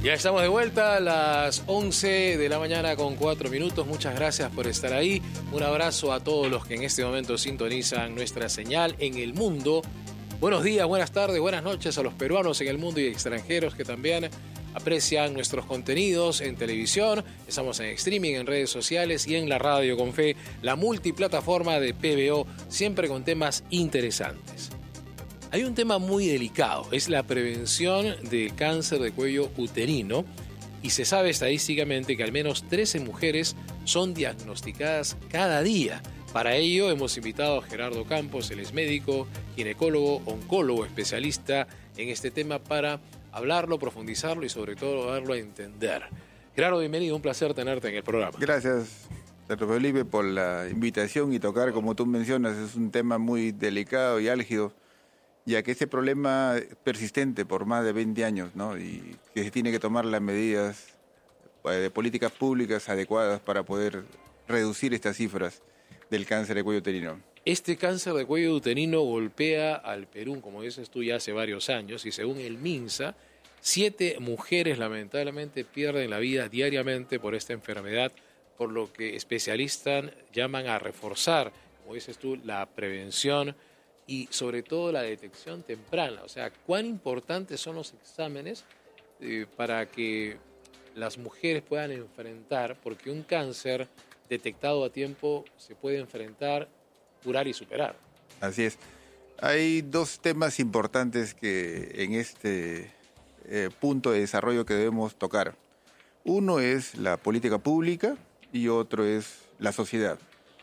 Ya estamos de vuelta a las 11 de la mañana con 4 minutos. Muchas gracias por estar ahí. Un abrazo a todos los que en este momento sintonizan nuestra señal en el mundo. Buenos días, buenas tardes, buenas noches a los peruanos en el mundo y extranjeros que también aprecian nuestros contenidos en televisión. Estamos en streaming, en redes sociales y en la radio con fe, la multiplataforma de PBO, siempre con temas interesantes. Hay un tema muy delicado, es la prevención del cáncer de cuello uterino, y se sabe estadísticamente que al menos 13 mujeres son diagnosticadas cada día. Para ello hemos invitado a Gerardo Campos, él es médico, ginecólogo, oncólogo, especialista en este tema para hablarlo, profundizarlo y sobre todo darlo a entender. Gerardo, bienvenido, un placer tenerte en el programa. Gracias, doctor Felipe, por la invitación y tocar, como tú mencionas, es un tema muy delicado y álgido, ya que este problema es persistente por más de 20 años, ¿no? Y que se tiene que tomar las medidas de políticas públicas adecuadas para poder reducir estas cifras del cáncer de cuello uterino. Este cáncer de cuello uterino golpea al Perú, como dices tú, ya hace varios años, y según el MINSA, 7 mujeres lamentablemente pierden la vida diariamente por esta enfermedad, por lo que especialistas llaman a reforzar, como dices tú, la prevención y sobre todo la detección temprana. O sea, cuán importantes son los exámenes para que las mujeres puedan enfrentar, porque un cáncer detectado a tiempo se puede enfrentar, curar y superar. Así es. Hay dos temas importantes que en este punto de desarrollo que debemos tocar. Uno es la política pública y otro es la sociedad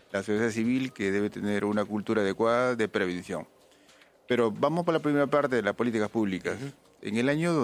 civil, que debe tener una cultura adecuada de prevención. Pero vamos por la primera parte de las políticas públicas. Uh-huh. En el año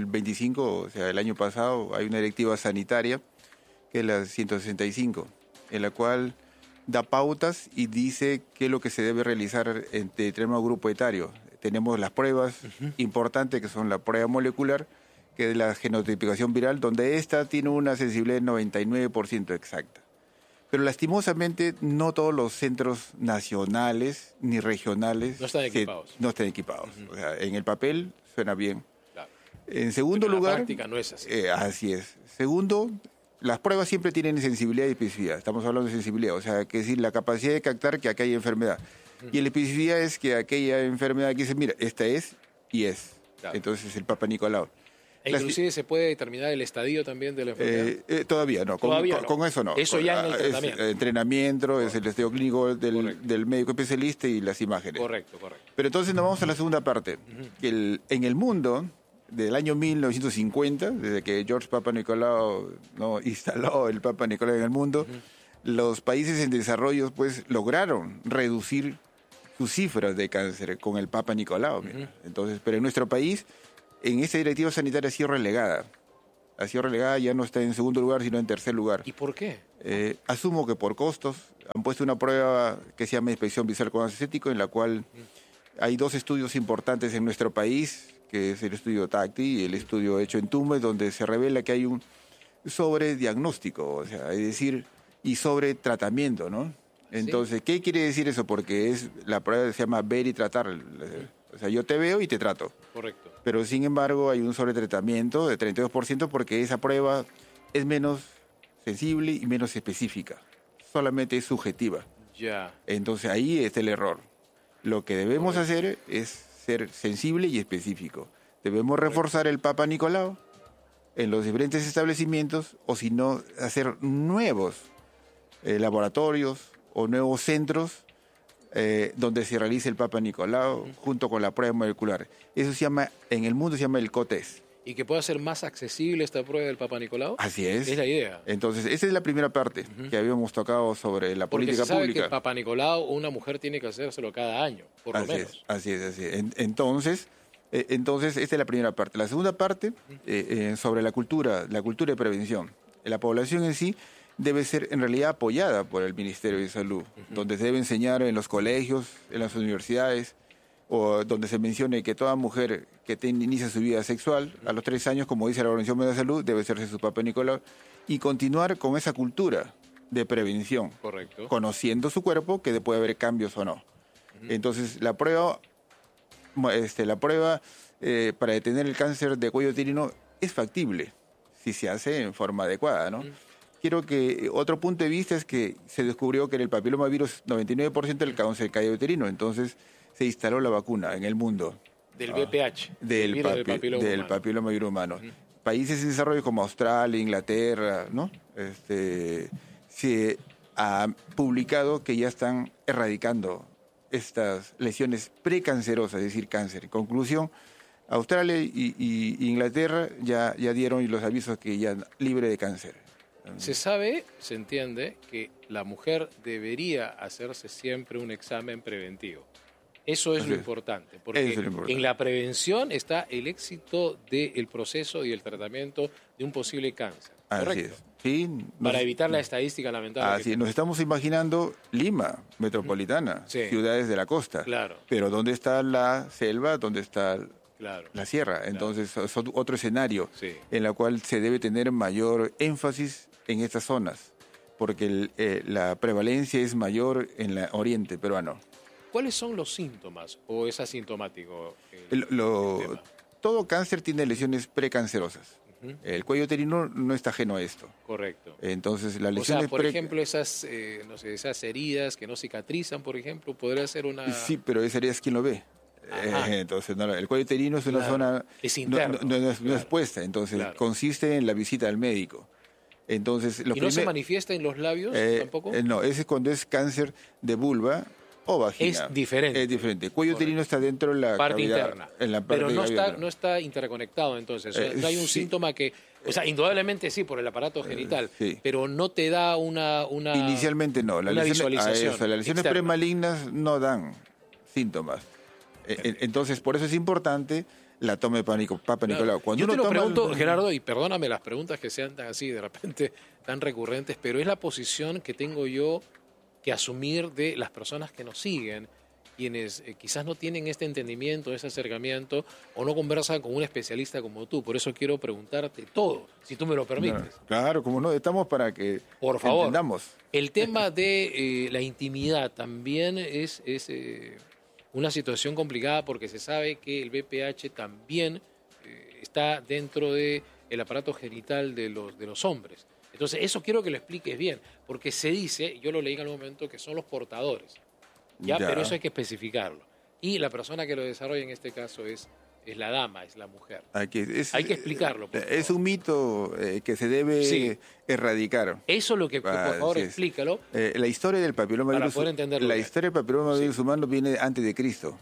2025, o sea, el año pasado, hay una directiva sanitaria, que es la 165, en la cual da pautas y dice qué es lo que se debe realizar en determinado grupo etario. Tenemos las pruebas importantes, que son la prueba molecular, que es la genotipificación viral, donde esta tiene una sensibilidad del 99% exacta. Pero lastimosamente no todos los centros nacionales ni regionales no están equipados. No están equipados. Uh-huh. O sea, en el papel suena bien. Claro. En segundo lugar, en la práctica no es así. Así es. Segundo, las pruebas siempre tienen sensibilidad y especificidad. Estamos hablando de sensibilidad, o sea, que es decir, la capacidad de captar que acá hay enfermedad. Uh-huh. Y la especificidad es que aquella enfermedad que dice, mira, esta es y es. Claro. Entonces, el Papa Nicolau. Inclusive se puede determinar el estadio también de la enfermedad. Todavía no. Con eso no. Eso ya en el tratamiento. Es entrenamiento, es el estudio clínico del médico especialista y las imágenes. Correcto. Pero entonces nos vamos a la segunda parte. Uh-huh. Que en el mundo, del año 1950, desde que George Papa Nicolau instaló el Papa Nicolau en el mundo, uh-huh, los países en desarrollo pues lograron reducir sus cifras de cáncer con el Papa Nicolau. Uh-huh. Entonces, pero en nuestro país, en esta directiva sanitaria ha sido relegada. Ya no está en segundo lugar, sino en tercer lugar. ¿Y por qué? Asumo que por costos. Han puesto una prueba que se llama inspección visual con ácido acético, en la cual hay 2 estudios importantes en nuestro país, que es el estudio TACTI y el estudio hecho en Tumbes, donde se revela que hay un sobrediagnóstico, o sea, es decir, y sobre tratamiento, ¿no? Entonces, ¿sí? ¿Qué quiere decir eso? Porque la prueba se llama ver y tratar. O sea, yo te veo y te trato. Correcto. Pero sin embargo hay un sobretratamiento de 32% porque esa prueba es menos sensible y menos específica. Solamente es subjetiva. Ya. Entonces ahí está el error. Lo que debemos hacer es ser sensible y específico. Debemos reforzar el Papa Nicolau en los diferentes establecimientos, o si no, hacer nuevos laboratorios o nuevos centros donde se realice el Papa Nicolau junto con la prueba molecular. Eso se llama, en el mundo se llama el COTES. ¿Y que pueda ser más accesible esta prueba del Papa Nicolau? Así es. Es la idea. Entonces, esa es la primera parte que habíamos tocado sobre la política pública. Porque se sabe que pública. el Papa Nicolau, una mujer tiene que hacérselo cada año, por lo menos. Así es. Entonces, esta es la primera parte. La segunda parte, sobre la cultura de prevención. La población en sí debe ser en realidad apoyada por el Ministerio de Salud, donde se debe enseñar en los colegios, en las universidades, o donde se mencione que toda mujer que inicia su vida sexual a los 3 años, como dice la Organización Mundial de la Salud, debe hacerse su Papa Nicolau y continuar con esa cultura de prevención. Correcto. Conociendo su cuerpo, que puede haber cambios o no. Entonces, la prueba para detener el cáncer de cuello uterino es factible. si se hace en forma adecuada, ¿no? Quiero que otro punto de vista es que se descubrió que en el papilomavirus 99% del cáncer uterino, entonces se instaló la vacuna en el mundo. Del VPH, del virus del papiloma humano. papilomavirus humano. Países en desarrollo como Australia, Inglaterra, ¿no? Se ha publicado que ya están erradicando estas lesiones precancerosas, es decir, cáncer. En conclusión, Australia y Inglaterra ya dieron los avisos que ya libre de cáncer. Se sabe, se entiende, que la mujer debería hacerse siempre un examen preventivo. Eso es lo importante, porque en la prevención está el éxito del proceso y el tratamiento de un posible cáncer. ¿Correcto? Así es. Sí, para evitar la estadística lamentable. Así nos estamos imaginando Lima, metropolitana, ciudades de la costa. Claro. Pero ¿dónde está la selva? ¿Dónde está la sierra? Entonces es otro escenario en el cual se debe tener mayor énfasis en estas zonas, porque la prevalencia es mayor en el oriente peruano. ¿Cuáles son los síntomas o es asintomático? Todo cáncer tiene lesiones precancerosas. El cuello uterino no está ajeno a esto. Correcto. Entonces, las lesiones por ejemplo, esas heridas que no cicatrizan, por ejemplo, podría ser una... Sí, pero esa herida es quien lo ve. Entonces, el cuello uterino es una zona... Es interno. No es expuesta, entonces consiste en la visita al médico. Entonces, ¿Y no se manifiesta en los labios tampoco? No, ese es cuando es cáncer de vulva o vagina. Es diferente. Es diferente. El cuello uterino está dentro de la parte cavidad, interna. En la parte pero no está interconectado, entonces. No hay un síntoma que... O sea, indudablemente sí, por el aparato genital, pero no te da una inicialmente no. Una visualización. Las lesiones premalignas no dan síntomas. Entonces, por eso es importante la toma de Papa Nicolau. Yo te lo pregunto, Gerardo, y perdóname las preguntas que sean tan así, de repente, tan recurrentes, pero es la posición que tengo yo que asumir de las personas que nos siguen, quienes quizás no tienen este entendimiento, ese acercamiento, o no conversan con un especialista como tú. Por eso quiero preguntarte todo, si tú me lo permites. Claro, como no, estamos para que por favor, entendamos. El tema de la intimidad también es una situación complicada porque se sabe que el VPH también está dentro del aparato genital de los hombres. Entonces, eso quiero que lo expliques bien, porque se dice, yo lo leí en algún momento, que son los portadores, ¿ya? Pero eso hay que especificarlo. Y la persona que lo desarrolla en este caso es la dama, es la mujer. Hay que explicarlo. Es un mito que se debe erradicar. Eso es lo que, por favor, explícalo. La historia del papilomavirus, para poder entenderlo. La historia del papilomavirus humano viene antes de Cristo.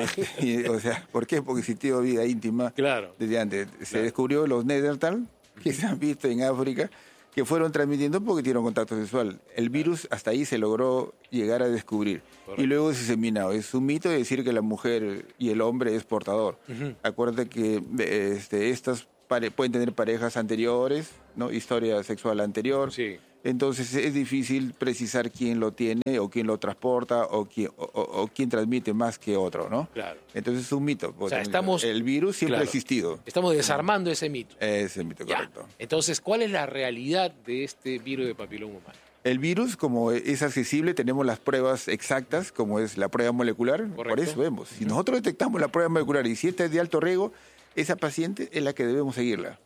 O sea, ¿por qué? Porque existió vida íntima desde antes. Se descubrió los Neandertal, que se han visto en África, que fueron transmitiendo porque tuvieron contacto sexual. El virus hasta ahí se logró llegar a descubrir. Correcto. Y luego se diseminó. Es un mito decir que la mujer y el hombre es portador. Acuérdate que estas pueden tener parejas anteriores, ¿no? Historia sexual anterior. Sí. Entonces es difícil precisar quién lo tiene o quién lo transporta o quién transmite más que otro, ¿no? Claro. Entonces es un mito. O sea, el virus siempre ha existido. Estamos desarmando ese mito. Ese mito, correcto. Entonces, ¿cuál es la realidad de este virus de papiloma humano? El virus, como es accesible, tenemos las pruebas exactas, como es la prueba molecular. Correcto. Por eso vemos. Si nosotros detectamos la prueba molecular y si esta es de alto riesgo, esa paciente es la que debemos seguirla.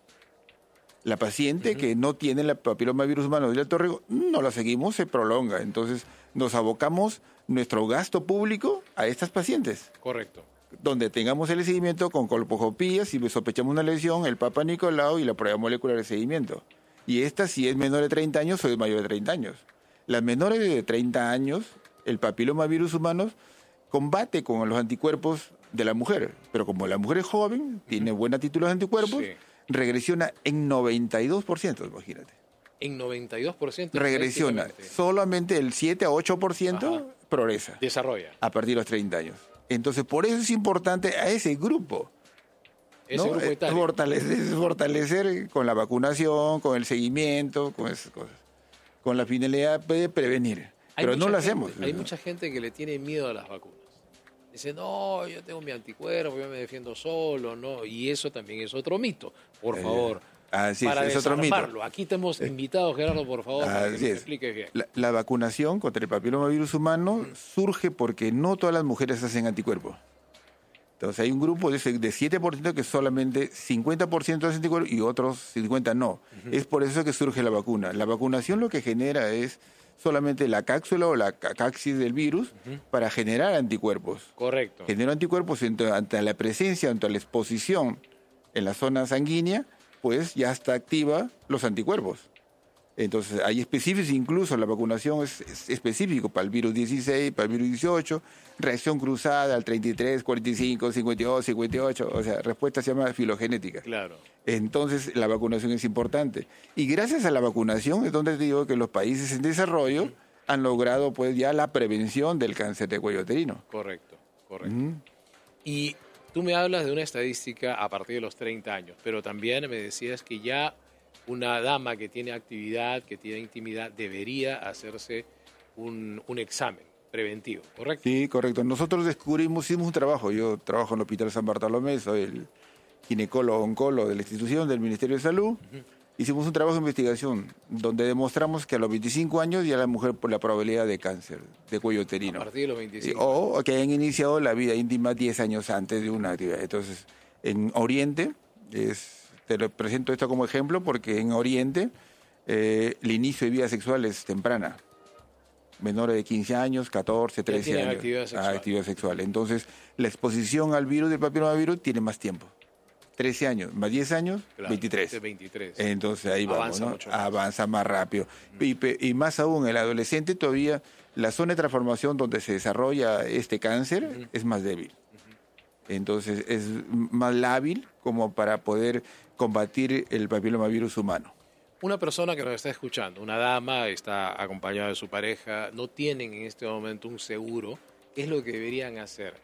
La paciente que no tiene el papilomavirus humano de alto riesgo, no la seguimos, se prolonga. Entonces, nos abocamos nuestro gasto público a estas pacientes. Correcto. Donde tengamos el seguimiento con colposcopía, si sospechamos una lesión, el Papa Nicolau y la prueba molecular de seguimiento. Y esta, si es menor de 30 años o es mayor de 30 años. Las menores de 30 años, el papilomavirus humano combate con los anticuerpos de la mujer. Pero como la mujer es joven, tiene buena títulos de anticuerpos, regresiona en 92%, imagínate. En 92%. Regresiona. Solamente el 7 a 8% progresa. Desarrolla. A partir de los 30 años. Entonces, por eso es importante a ese grupo. Ese grupo etario. Fortalecer con la vacunación, con el seguimiento, con esas cosas. Con la finalidad de prevenir. Pero no lo hacemos. Hay mucha gente que le tiene miedo a las vacunas. Dice, no, yo tengo mi anticuerpo, yo me defiendo solo, ¿no? Y eso también es otro mito, por favor. Así para es otro mito. Aquí te hemos invitado, Gerardo, por favor, para que nos expliques bien. La vacunación contra el papilomavirus humano surge porque no todas las mujeres hacen anticuerpos. Entonces hay un grupo de 7% que solamente 50% es anticuerpos y otros 50% no. Es por eso que surge la vacuna. La vacunación lo que genera es solamente la cápsula o la caxis del virus para generar anticuerpos. Correcto. Genera anticuerpos ante la presencia, ante la exposición en la zona sanguínea, pues ya está activa los anticuerpos. Entonces, hay específicos, incluso la vacunación es específico para el virus 16, para el virus 18, reacción cruzada al 33, 45, 52, 58, o sea, respuesta se llama filogenética. Claro. Entonces, la vacunación es importante. Y gracias a la vacunación es donde te digo que los países en desarrollo han logrado pues ya la prevención del cáncer de cuello uterino. Correcto. Y tú me hablas de una estadística a partir de los 30 años, pero también me decías que ya una dama que tiene actividad, que tiene intimidad, debería hacerse un examen preventivo, ¿correcto? Sí, correcto. Nosotros hicimos un trabajo. Yo trabajo en el Hospital San Bartolomé, soy el ginecólogo-oncólogo de la institución del Ministerio de Salud. Hicimos un trabajo de investigación donde demostramos que a los 25 años ya la mujer por la probabilidad de cáncer de cuello uterino. A partir de los 25. O que hayan iniciado la vida íntima 10 años antes de una actividad. Entonces, en Oriente te lo presento esto como ejemplo porque en Oriente el inicio de vida sexual es temprana. Menores de 15 años, 14, 13 años. Actividad sexual. Entonces, la exposición al virus del papilomavirus tiene más tiempo. 13 años, más 10 años, claro, 23. Entonces ahí vamos, ¿no? Avanza más rápido. Y más aún, el adolescente todavía, la zona de transformación donde se desarrolla este cáncer es más débil. Entonces es más lábil como para poder combatir el papilomavirus humano. Una persona que nos está escuchando, una dama, está acompañada de su pareja, no tienen en este momento un seguro, ¿qué es lo que deberían hacer?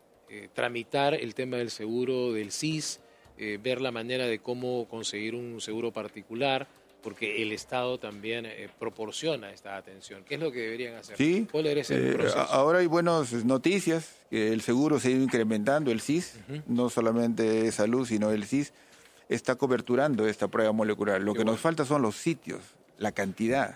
Tramitar el tema del seguro del SIS, ver la manera de cómo conseguir un seguro particular, porque el Estado también proporciona esta atención. ¿Qué es lo que deberían hacer? Sí, ¿Cuál es el proceso? Ahora hay buenas noticias, que el seguro se ha ido incrementando, el SIS, no solamente salud, sino el SIS está coberturando esta prueba molecular. Lo que nos falta son los sitios, la cantidad,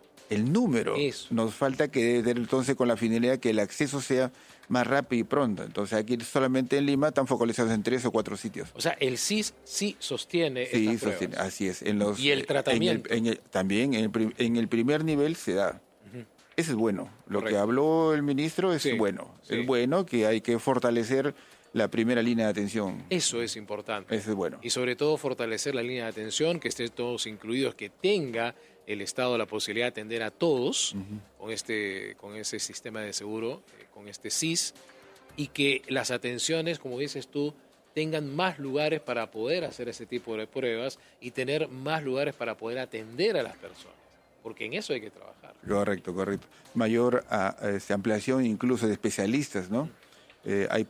el número. Nos falta que entonces con la finalidad que el acceso sea más rápido y pronto. Entonces aquí solamente en Lima están focalizados en 3 o 4 sitios. O sea, el SIS sí sostiene estas pruebas. Sí, sostiene, así es. ¿Y el tratamiento? También en el primer nivel se da. Eso es bueno. Lo que habló el ministro es bueno. Sí. Es bueno que hay que fortalecer la primera línea de atención. Eso es importante. Eso es bueno. Y sobre todo fortalecer la línea de atención, que estén todos incluidos, que tenga el Estado la posibilidad de atender a todos con ese sistema de seguro, con este SIS, y que las atenciones, como dices tú, tengan más lugares para poder hacer ese tipo de pruebas y tener más lugares para poder atender a las personas, porque en eso hay que trabajar. Correcto. Mayor ampliación incluso de especialistas, ¿no? Hay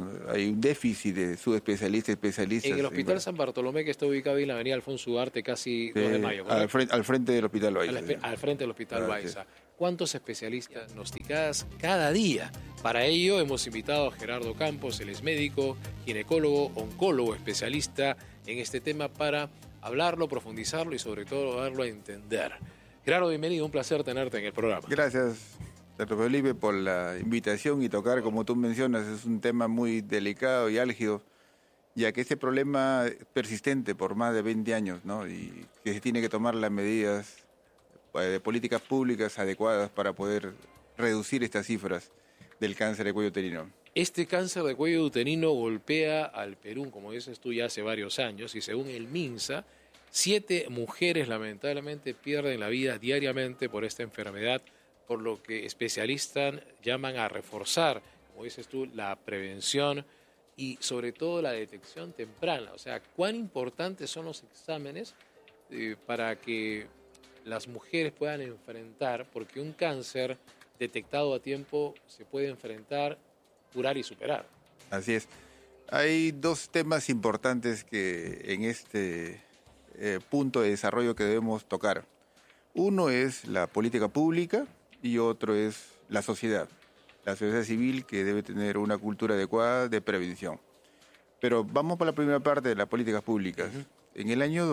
un déficit de subespecialistas, especialistas. En el Hospital San Bartolomé, que está ubicado en la avenida Alfonso Ugarte, casi 2 de mayo. Al frente del Hospital Baiza. Al frente del Hospital Baiza. ¿Cuántos especialistas diagnosticadas cada día? Para ello hemos invitado a Gerardo Campos, él es médico, ginecólogo, oncólogo, especialista en este tema para hablarlo, profundizarlo y sobre todo darlo a entender. Gerardo, bienvenido, un placer tenerte en el programa. Gracias, doctor Felipe, por la invitación y tocar, como tú mencionas, es un tema muy delicado y álgido, ya que este problema es persistente por más de 20 años, ¿no? Y que se tiene que tomar las medidas de políticas públicas adecuadas para poder reducir estas cifras del cáncer de cuello uterino. Este cáncer de cuello uterino golpea al Perú, como dices tú, ya hace varios años, y según el MINSA, 7 mujeres lamentablemente pierden la vida diariamente por esta enfermedad, por lo que especialistas llaman a reforzar, como dices tú, la prevención y sobre todo la detección temprana. O sea, cuán importantes son los exámenes para que las mujeres puedan enfrentar, porque un cáncer detectado a tiempo se puede enfrentar, curar y superar. Así es. Hay 2 temas importantes que en este punto de desarrollo que debemos tocar. Uno es la política pública y otro es la sociedad civil, que debe tener una cultura adecuada de prevención. Pero vamos por la primera parte de las políticas públicas. En el año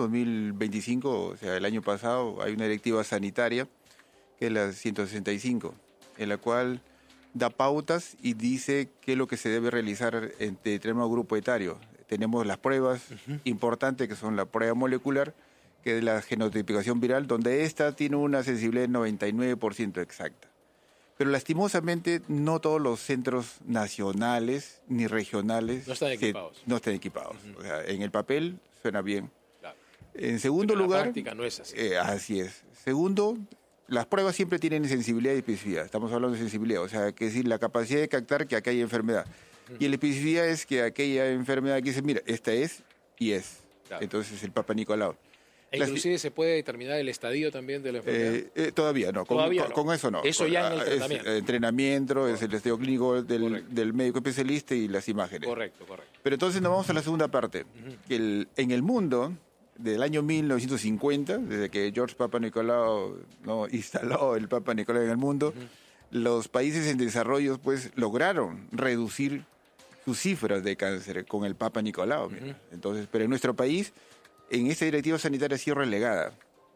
2025, o sea, el año pasado, hay una directiva sanitaria, que es la 165, en la cual da pautas y dice qué es lo que se debe realizar en determinado grupo etario. Tenemos las pruebas importantes, que son la prueba molecular, que es la genotipificación viral, donde esta tiene una sensibilidad del 99% exacta. Pero lastimosamente no todos los centros nacionales ni regionales no están equipados. No están equipados. O sea, en el papel suena bien. Claro. En segundo Pero en lugar, la práctica no es así. Así es. Segundo, las pruebas siempre tienen sensibilidad y especificidad. Estamos hablando de sensibilidad, o sea, que es decir, la capacidad de captar que acá hay enfermedad. Y la especificidad es que aquella enfermedad que dice, mira, esta es y es. Claro. Entonces, el Papa Nicolau. E inclusive se puede determinar el estadio también de la enfermedad. Todavía no. Con eso no. Eso ya en el tratamiento. Es entrenamiento, es el estudio clínico del médico especialista y las imágenes. Correcto. Pero entonces nos vamos a la segunda parte. Que en el mundo, del año 1950, desde que George Papa Nicolau instaló el Papa Nicolau en el mundo, los países en desarrollo pues lograron reducir sus cifras de cáncer con el Papa Nicolau. Entonces, pero en nuestro país, en esta directiva sanitaria ha sido relegada.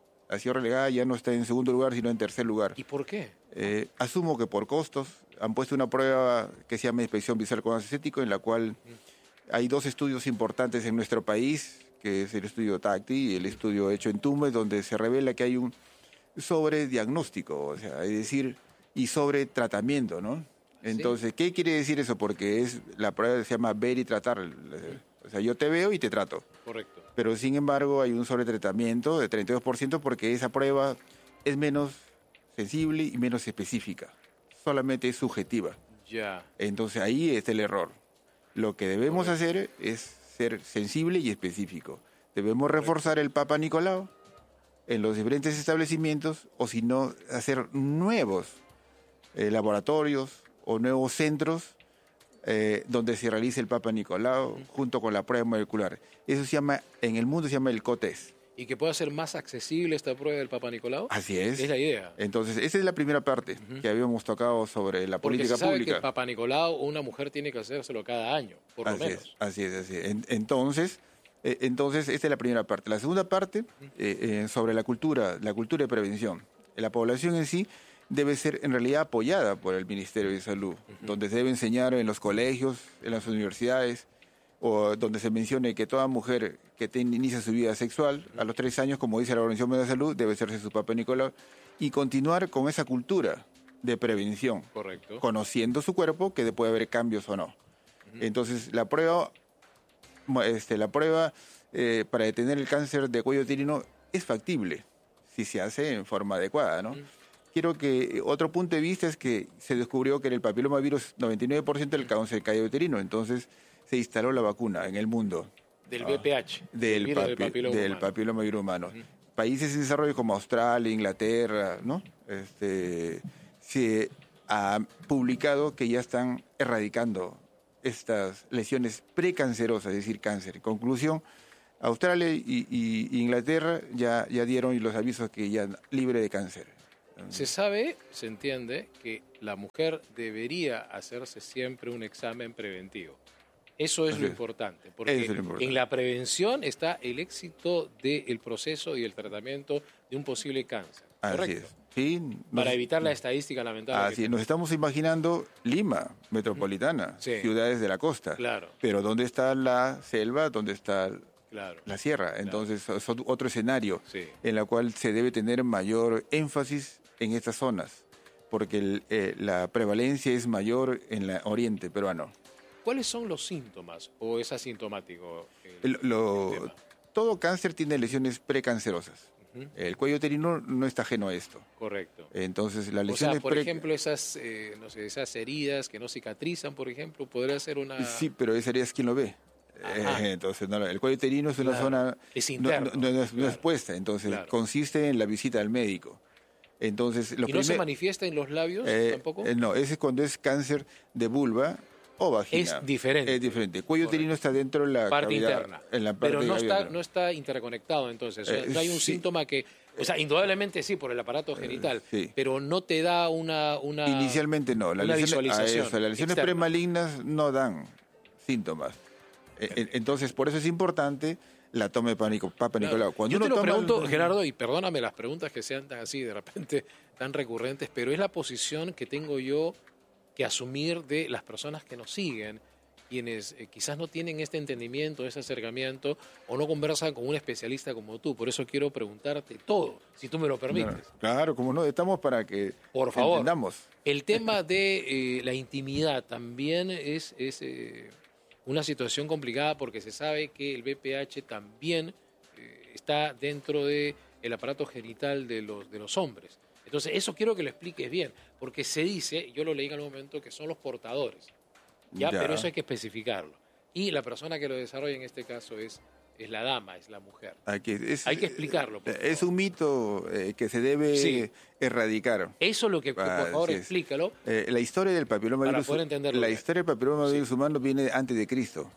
Ya no está en segundo lugar, sino en tercer lugar. ¿Y por qué? Asumo que por costos. Han puesto una prueba que se llama inspección visual con ácido acético, en la cual hay 2 estudios importantes en nuestro país, que es el estudio TACTI y el estudio hecho en Tumbes, donde se revela que hay un sobrediagnóstico, o sea, es decir, y sobre tratamiento, ¿no? Entonces, ¿qué quiere decir eso? Porque la prueba se llama ver y tratar. O sea, yo te veo y te trato. Correcto. Pero, sin embargo, hay un sobretratamiento de 32% porque esa prueba es menos sensible y menos específica. Solamente es subjetiva. Ya. Entonces, ahí está el error. Lo que debemos hacer es ser sensible y específico. Debemos reforzar el Papa Nicolau en los diferentes establecimientos, o si no, hacer nuevos laboratorios o nuevos centros donde se realice el Papa Nicolau junto con la prueba molecular. Eso en el mundo se llama el COTES. ¿Y que pueda ser más accesible esta prueba del Papa Nicolau? Así es. Es la idea. Entonces, esa es la primera parte que habíamos tocado sobre la política Porque se sabe pública. que el Papa Nicolau, una mujer tiene que hacérselo cada año, por lo menos. Así es. Entonces, esta es la primera parte. La segunda parte, sobre la cultura de prevención. La población en sí debe ser en realidad apoyada por el Ministerio de Salud, donde se debe enseñar en los colegios, en las universidades, o donde se mencione que toda mujer que inicia su vida sexual a los 3 años, como dice la Organización Mundial de la Salud, debe hacerse su Papa Nicolau y continuar con esa cultura de prevención. Correcto. Conociendo su cuerpo, que puede haber cambios o no. Entonces, la prueba para detener el cáncer de cuello uterino es factible si se hace en forma adecuada, ¿no? Quiero que otro punto de vista es que se descubrió que en el papilomavirus 99% del cáncer de cuello uterino, entonces se instaló la vacuna en el mundo. Del VPH. Del papilomavirus humano. Países en desarrollo como Australia, Inglaterra, ¿no? Se ha publicado que ya están erradicando estas lesiones precancerosas, es decir, cáncer. En conclusión, Australia y Inglaterra ya dieron los avisos que ya libre de cáncer. Se entiende que la mujer debería hacerse siempre un examen preventivo. Eso es lo importante, porque en la prevención está el éxito del proceso y el tratamiento de un posible cáncer. ¿Correcto? Así es. Sí, para evitar la estadística lamentable. Así es. Nos estamos imaginando Lima, metropolitana, ciudades de la costa. Claro. Pero ¿dónde está la selva? ¿Dónde está la sierra? Entonces, es otro escenario en el cual se debe tener mayor énfasis en estas zonas, porque la prevalencia es mayor en el oriente peruano. ¿Cuáles son los síntomas o es asintomático? Todo cáncer tiene lesiones precancerosas. El cuello uterino no está ajeno a esto. Correcto. Entonces, las lesiones... O sea, por ejemplo, esas heridas que no cicatrizan, por ejemplo, podría ser una... Sí, pero esa herida es quien lo ve. Entonces, el cuello uterino es una zona... Es interno. No es expuesta. Entonces, consiste en la visita al médico. Entonces, ¿Y no se manifiesta en los labios tampoco? No, ese es cuando es cáncer de vulva o vagina. Es diferente. Es diferente. El cuello uterino está dentro de la parte cavidad, interna. En la parte pero no está interconectado, entonces. O sea, no hay un síntoma que... O sea, indudablemente sí, por el aparato genital, pero no te da una inicialmente no. Las lesiones premalignas no dan síntomas. Entonces, por eso es importante la toma de Papa Nicolau. Yo te lo pregunto, Gerardo, y perdóname las preguntas que sean tan así, de repente, tan recurrentes, pero es la posición que tengo yo que asumir de las personas que nos siguen, quienes quizás no tienen este entendimiento, ese acercamiento, o no conversan con un especialista como tú. Por eso quiero preguntarte todo, si tú me lo permites. Claro, como no, estamos para que Por favor, entendamos. El tema de la intimidad también es una situación complicada porque se sabe que el VPH también está dentro del aparato genital de los hombres. Entonces, eso quiero que lo expliques bien, porque se dice, yo lo leí en algún momento, que son los portadores. ¿Ya? Pero eso hay que especificarlo. Y la persona que lo desarrolla en este caso es la dama, es la mujer. Hay que explicarlo. Es un mito que se debe erradicar. Eso es lo que, por favor, explícalo. La historia del papilomavirus, historia del papilomavirus humano viene antes de Cristo.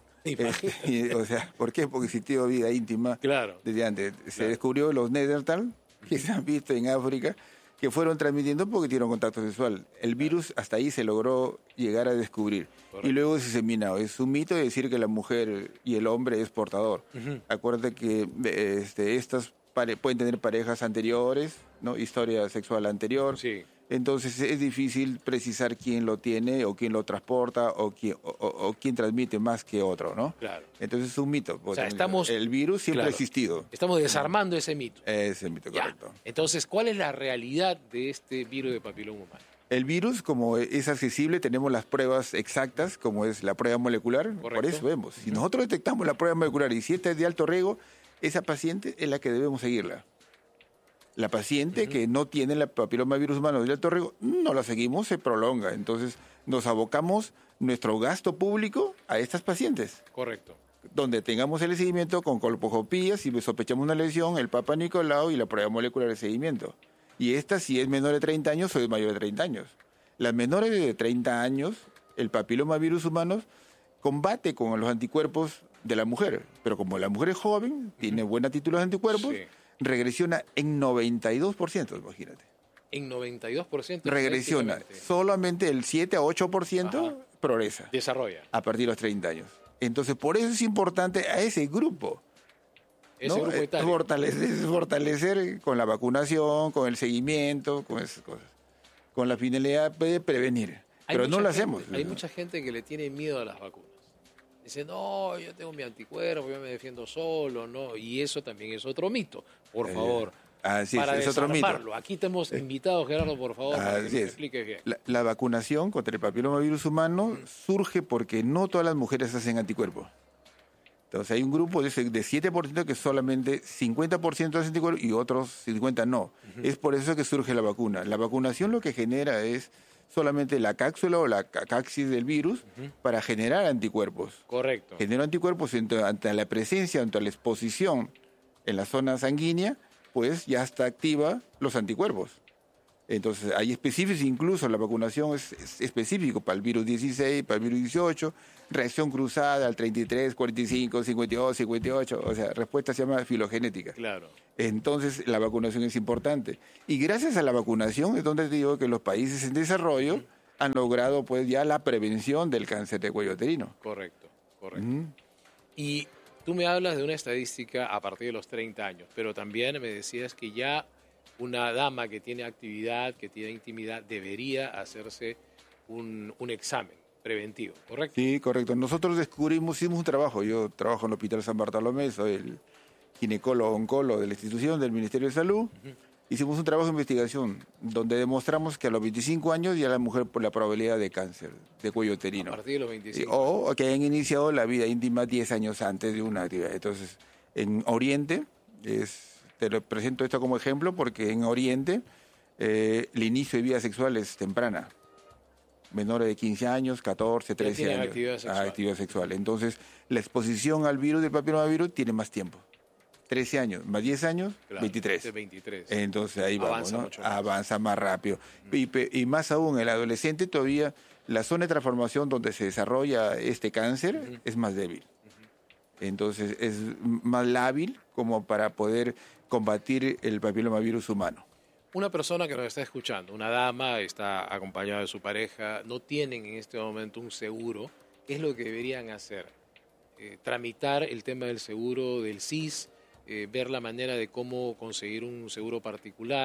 O sea, ¿por qué? Porque existió vida íntima desde antes. Se descubrió los Neandertal, que se han visto en África, que fueron transmitiendo porque tuvieron contacto sexual. El virus hasta ahí se logró llegar a descubrir. Correcto. Y luego se diseminó. Es un mito decir que la mujer y el hombre es portador. Acuérdate que estas pueden tener parejas anteriores, ¿no? Historia sexual anterior. Sí. Entonces es difícil precisar quién lo tiene o quién lo transporta o quién transmite más que otro, ¿no? Claro. Entonces es un mito. O sea, el virus siempre ha existido. Estamos desarmando ese mito. Ese mito, correcto. Entonces, ¿cuál es la realidad de este virus de papiloma humano? El virus, como es accesible, tenemos las pruebas exactas, como es la prueba molecular. Correcto. Por eso vemos. Si nosotros detectamos la prueba molecular y si esta es de alto riesgo, esa paciente es la que debemos seguirla. La paciente que no tiene el papilomavirus humano de alto riesgo, no la seguimos, se prolonga. Entonces, nos abocamos nuestro gasto público a estas pacientes. Correcto. Donde tengamos el seguimiento con colposcopía, si sospechamos una lesión, el Papa Nicolau y la prueba molecular de seguimiento. Y esta, si es menor de 30 años o es mayor de 30 años. Las menores de 30 años, el papilomavirus humano combate con los anticuerpos de la mujer. Pero como la mujer es joven, tiene buena títulos de anticuerpos, regresiona en 92%, imagínate. En 92%. Regresiona. Solamente el 7 a 8% progresa. Desarrolla. A partir de los 30 años. Entonces, por eso es importante a ese grupo. Ese grupo etario. Fortalecer con la vacunación, con el seguimiento, con esas cosas. Con la finalidad de prevenir. Pero no lo hacemos. Hay mucha gente que le tiene miedo a las vacunas. Dice, no, yo tengo mi anticuerpo, yo me defiendo solo, ¿no? Y eso también es otro mito. Por favor, para es otro mito. Aquí te hemos invitado, Gerardo, por favor, para que me expliques bien. La vacunación contra el papilomavirus humano surge porque no todas las mujeres hacen anticuerpos. Entonces hay un grupo de 7% que solamente 50% hace anticuerpos y otros 50% no. Es por eso que surge la vacuna. La vacunación lo que genera es solamente la cápsula o la caxis del virus para generar anticuerpos. Correcto. Genera anticuerpos ante la presencia, ante la exposición en la zona sanguínea, pues ya está activa los anticuerpos. Entonces hay específicos, incluso la vacunación es específico para el virus 16, para el virus 18, reacción cruzada al 33, 45, 52, 58, o sea, respuesta se llama filogenética. Claro. Entonces la vacunación es importante. Y gracias a la vacunación es donde te digo que los países en desarrollo han logrado pues ya la prevención del cáncer de cuello uterino. Correcto. Y tú me hablas de una estadística a partir de los 30 años, pero también me decías que ya una dama que tiene actividad, que tiene intimidad, debería hacerse un examen preventivo, ¿correcto? Sí, correcto. Nosotros hicimos un trabajo. Yo trabajo en el Hospital San Bartolomé, soy el ginecólogo-oncólogo de la institución del Ministerio de Salud. Hicimos un trabajo de investigación donde demostramos que a los 25 años ya la mujer por la probabilidad de cáncer de cuello uterino. A partir de los 25. O que hayan iniciado la vida íntima 10 años antes de una actividad. Entonces, en Oriente te lo presento esto como ejemplo porque en Oriente el inicio de vida sexual es temprana. Menores de 15 años, 14, 13 años. Actividad sexual. Entonces, la exposición al virus del papilomavirus tiene más tiempo. 13 años, más 10 años, claro, 23. Entonces ahí vamos, ¿no? Avanza más rápido. Y más aún, el adolescente todavía, la zona de transformación donde se desarrolla este cáncer es más débil. Entonces es más lábil como para poder combatir el papilomavirus humano. Una persona que nos está escuchando, una dama, está acompañada de su pareja, no tienen en este momento un seguro. ¿Qué es lo que deberían hacer? Tramitar el tema del seguro del SIS, ver la manera de cómo conseguir un seguro particular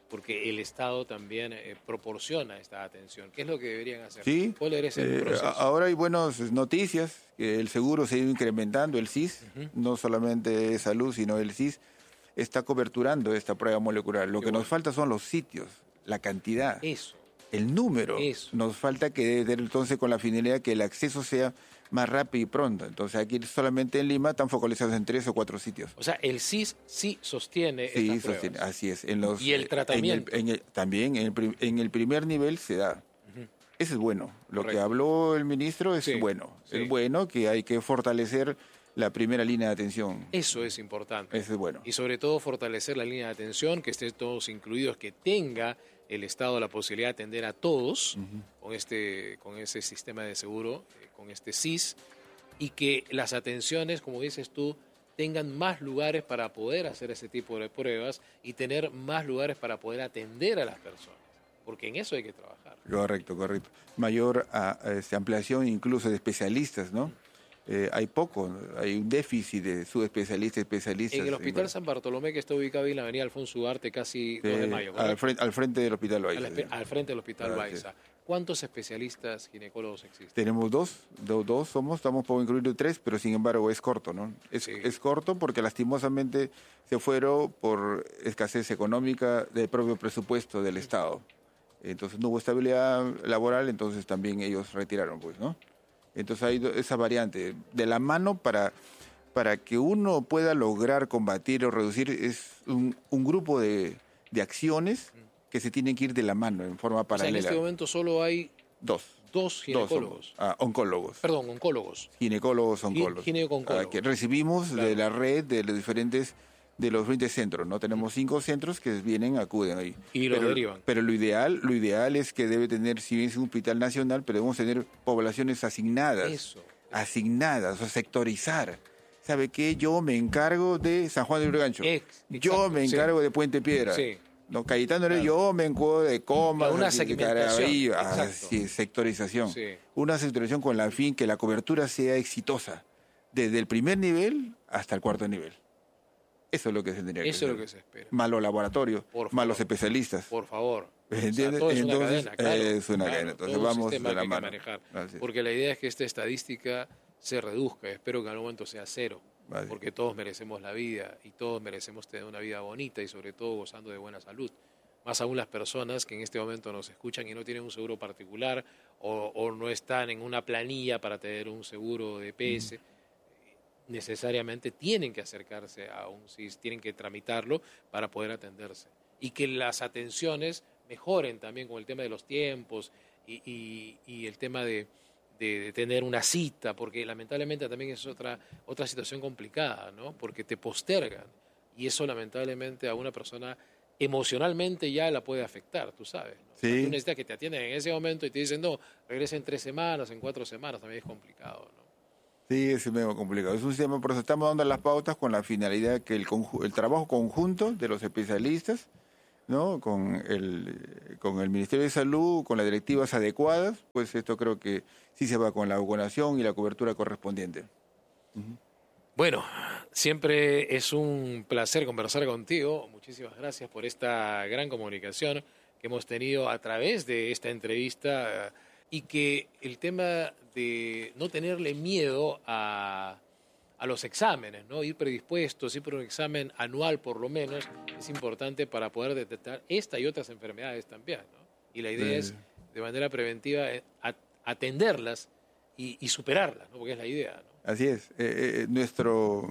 porque el Estado también proporciona esta atención. ¿Qué es lo que deberían hacer? Sí, ¿Cuál es el proceso? ahora hay buenas noticias, que el seguro se ha ido incrementando, el SIS, no solamente salud, sino el SIS, está coberturando esta prueba molecular. Lo que nos falta son los sitios, la cantidad, Eso. el número. Eso. Nos falta que entonces con la finalidad que el acceso sea más rápido y pronto. Entonces aquí solamente en Lima están focalizados en 3 o 4 sitios. O sea, el SIS sí sostiene Sí, estas pruebas. sostiene, así es. Y el tratamiento. También en el primer nivel se da. Eso es bueno. Lo Correcto. que habló el ministro es bueno. Sí. Es bueno que hay que fortalecer la primera línea de atención. Eso es importante. Eso es bueno. Y sobre todo fortalecer la línea de atención, que estén todos incluidos, que tenga el Estado la posibilidad de atender a todos con ese sistema de seguro, con este SIS, y que las atenciones, como dices tú, tengan más lugares para poder hacer ese tipo de pruebas y tener más lugares para poder atender a las personas, porque en eso hay que trabajar. Correcto. Mayor ampliación incluso de especialistas, ¿no? Hay un déficit de subespecialistas, especialistas. En el Hospital San Bartolomé, que está ubicado ahí en la avenida Alfonso Ugarte, casi 2 de mayo. Al frente del Hospital Baiza. Al frente del Hospital Baiza. ¿Cuántos especialistas ginecólogos existen? Tenemos dos estamos por incluir 3, pero sin embargo es corto, ¿no? Es corto porque lastimosamente se fueron por escasez económica del propio presupuesto del Estado. Entonces no hubo estabilidad laboral, entonces también ellos retiraron, pues, ¿no? Entonces hay esa variante de la mano para que uno pueda lograr combatir o reducir, es un grupo de acciones que se tienen que ir de la mano en forma paralela. O sea, en este momento solo hay dos ginecólogos. Oncólogos. Perdón, oncólogos. Ginecólogos, oncólogos. Ginecooncólogos. Que recibimos de la red de los diferentes centros, ¿no? Tenemos 5 centros que acuden ahí. Y lo derivan. Pero lo ideal es que debe tener, si bien es un hospital nacional, pero debemos tener poblaciones asignadas. Eso. Asignadas, o sectorizar. ¿Sabe qué? Yo me encargo de San Juan de Lurigancho. Yo me encargo de Puente Piedra. Sí. No, Cayetano, yo me encargo de Comas. Una segmentación. Sí, sectorización. Sí. Una sectorización con la fin que la cobertura sea exitosa. Desde el primer nivel hasta el 4.º nivel. Eso es lo que se tendría que hacer. Eso es lo que se espera. Más los laboratorios, más los especialistas. Por favor. ¿Entiendes? O sea, todo es Entonces, una cadena, claro. es una cadena. Entonces vamos de la mano. Manejar. Porque la idea es que esta estadística se reduzca. Espero que en algún momento sea 0. Vale. Porque todos merecemos la vida y todos merecemos tener una vida bonita y sobre todo gozando de buena salud. Más aún las personas que en este momento nos escuchan y no tienen un seguro particular o no están en una planilla para tener un seguro de EPS. Necesariamente tienen que acercarse a un SIS, tienen que tramitarlo para poder atenderse. Y que las atenciones mejoren también con el tema de los tiempos y el tema de tener una cita, porque lamentablemente también es otra situación complicada, ¿no? Porque te postergan y eso lamentablemente a una persona emocionalmente ya la puede afectar, tú sabes, ¿no? Sí. O sea, tú necesitas que te atiendan en ese momento y te dicen, no, regresa en 3 semanas, en 4 semanas, también es complicado, ¿no? Sí, es medio complicado. Es un sistema, por eso estamos dando las pautas con la finalidad que el trabajo conjunto de los especialistas, ¿no? Con el Ministerio de Salud, con las directivas adecuadas, pues esto creo que sí se va con la vacunación y la cobertura correspondiente. Bueno, siempre es un placer conversar contigo. Muchísimas gracias por esta gran comunicación que hemos tenido a través de esta entrevista y que el tema de no tenerle miedo a los exámenes, ¿no? Ir predispuestos, ir por un examen anual por lo menos, es importante para poder detectar esta y otras enfermedades también, ¿no? Y la idea es, de manera preventiva, atenderlas y superarlas, ¿no? Porque es la idea, ¿no? Así es. Nuestro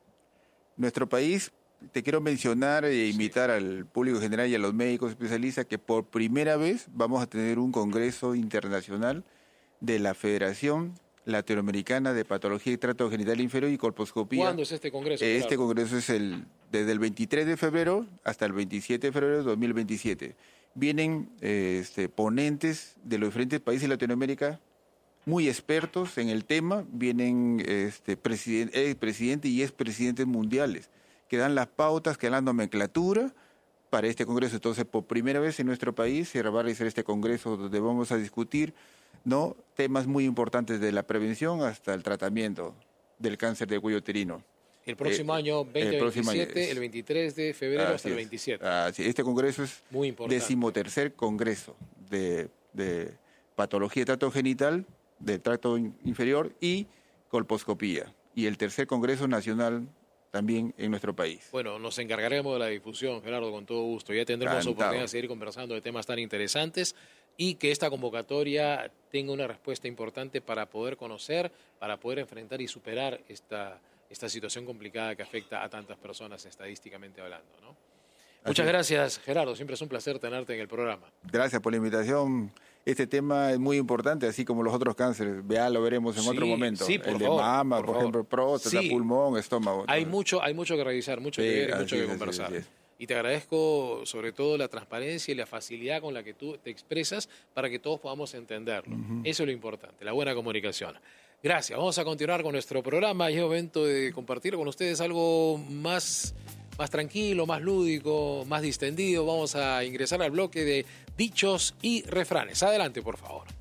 país, te quiero mencionar e invitar al público general y a los médicos especialistas que por primera vez vamos a tener un congreso internacional de la Federación Latinoamericana de Patología y Trato Genital Inferior y Colposcopía. ¿Cuándo es este congreso? Este congreso es desde el 23 de febrero hasta el 27 de febrero de 2027. Vienen ponentes de los diferentes países de Latinoamérica, muy expertos en el tema, vienen presidentes y expresidentes mundiales, que dan las pautas, que dan la nomenclatura para este congreso. Entonces, por primera vez en nuestro país se va a realizar este congreso donde vamos a discutir, ¿no?, temas muy importantes de la prevención hasta el tratamiento del cáncer de cuello uterino. El próximo año 2027, el 23 de febrero hasta el 27. Este congreso es muy importante. 13º congreso de patología de tracto genital, de tracto inferior y colposcopía. Y el tercer congreso nacional también en nuestro país. Bueno, nos encargaremos de la difusión, Gerardo, con todo gusto. Ya tendremos oportunidad de seguir conversando de temas tan interesantes y que esta convocatoria tenga una respuesta importante para poder conocer, para poder enfrentar y superar esta situación complicada que afecta a tantas personas estadísticamente hablando, ¿no? Muchas gracias, Gerardo. Siempre es un placer tenerte en el programa. Gracias por la invitación. Este tema es muy importante, así como los otros cánceres. Ya lo veremos en otro momento. Sí, por el favor, de mama, por ejemplo, próstata, pulmón, estómago. Hay mucho que revisar, mucho que ver y mucho que conversar. Y te agradezco sobre todo la transparencia y la facilidad con la que tú te expresas para que todos podamos entenderlo. Eso es lo importante, la buena comunicación. Gracias. Vamos a continuar con nuestro programa. Es momento de compartir con ustedes algo más tranquilo, más lúdico, más distendido. Vamos a ingresar al bloque de dichos y refranes. Adelante, por favor.